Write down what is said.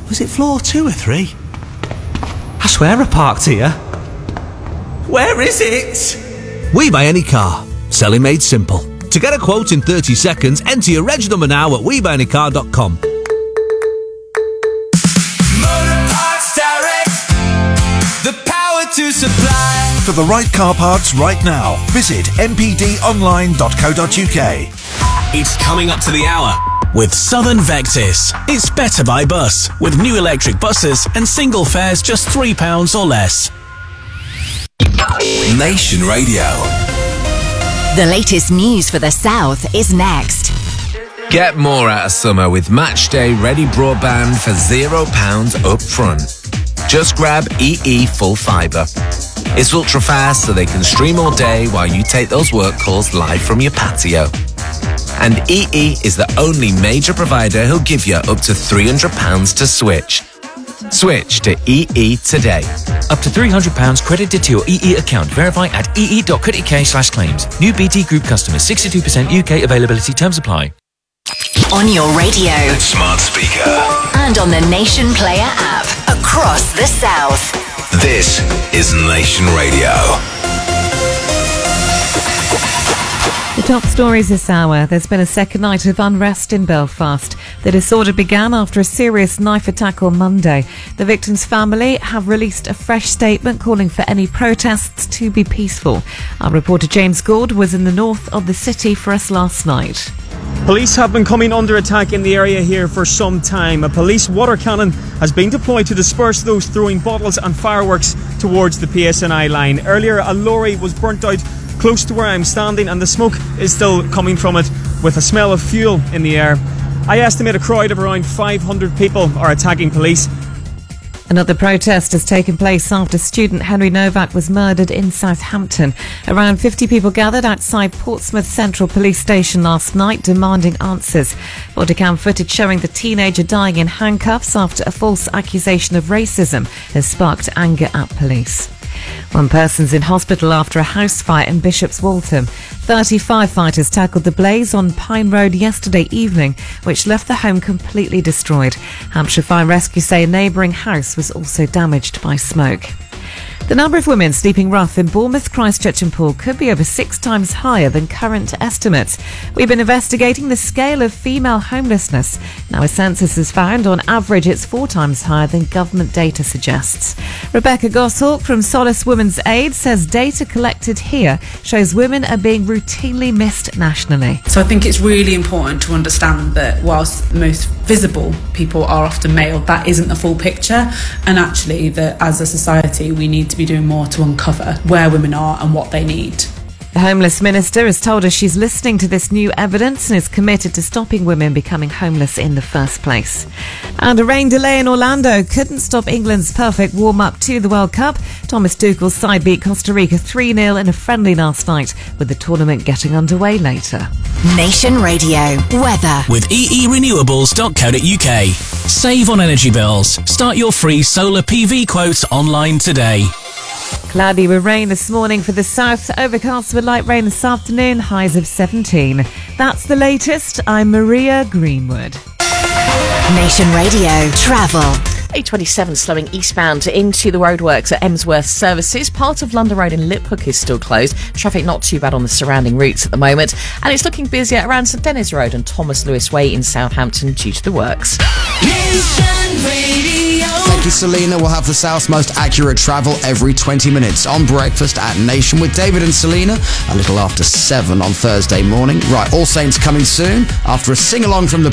Was it floor 2 or 3? I swear I parked here. Where is it? We Buy Any Car. Selling made simple. To get a quote in 30 seconds, enter your reg number now at WeBuyAnyCar.com. Motor Parts Direct, the power to supply. For the right car parts right now, visit mpdonline.co.uk. It's coming up to the hour with Southern Vectis. It's better by bus with new electric buses and single fares just £3 or less. Nation Radio. The latest news for the South is next. Get more out of summer with Matchday Ready Broadband for £0 up front. Just grab EE Full Fibre. It's ultra fast so they can stream all day while you take those work calls live from your patio. And EE is the only major provider who'll give you up to £300 to switch. Switch to EE today. Up to £300 credited to your EE account. Verify at ee.co.uk/claims. New BT Group customers. 62% UK availability. Terms apply. On your radio. Smart speaker. And on the Nation Player app. Across the South. This is Nation Radio. The top stories this hour. There's been a second night of unrest in Belfast. The disorder began after a serious knife attack on Monday. The victim's family have released a fresh statement calling for any protests to be peaceful. Our reporter James Gould was in the north of the city for us last night. Police have been coming under attack in the area here for some time. A police water cannon has been deployed to disperse those throwing bottles and fireworks towards the PSNI line. Earlier, a lorry was burnt out close to where I'm standing, and the smoke is still coming from it with a smell of fuel in the air. I estimate a crowd of around 500 people are attacking police. Another protest has taken place after student Henry Novak was murdered in Southampton. Around 50 people gathered outside Portsmouth Central Police Station last night demanding answers. Bodycam footage showing the teenager dying in handcuffs after a false accusation of racism has sparked anger at police. One person's in hospital after a house fire in Bishop's Waltham. 30 firefighters tackled the blaze on Pine Road yesterday evening, which left the home completely destroyed. Hampshire Fire and Rescue say a neighbouring house was also damaged by smoke. The number of women sleeping rough in Bournemouth, Christchurch and Poole could be over 6 times higher than current estimates. We've been investigating the scale of female homelessness. Now a census has found on average it's 4 times higher than government data suggests. Rebecca Goshawk from Solace Women's Aid says data collected here shows women are being routinely missed nationally. So I think it's really important to understand that whilst the most visible people are often male, that isn't the full picture, and actually that as a society we need to be doing more to uncover where women are and what they need. The Homeless Minister has told us she's listening to this new evidence and is committed to stopping women becoming homeless in the first place. And a rain delay in Orlando couldn't stop England's perfect warm-up to the World Cup. Thomas Tuchel's side beat Costa Rica 3-0 in a friendly last night, with the tournament getting underway later. Nation Radio. Weather. With eerenewables.co.uk. Save on energy bills. Start your free solar PV quotes online today. Cloudy with rain this morning for the south, overcast with light rain this afternoon, highs of 17. That's the latest. I'm Maria Greenwood. Nation Radio. Travel. A27 slowing eastbound into the roadworks at Emsworth Services. Part of London Road in Liphook is still closed. Traffic not too bad on the surrounding routes at the moment. And it's looking busier around St Dennis Road and Thomas Lewis Way in Southampton due to the works. Nation Radio. Thank you, Selena. We'll have the South's most accurate travel every 20 minutes on Breakfast at Nation with David and Selena a little after 7 on Thursday morning. Right, All Saints coming soon after a sing-along from the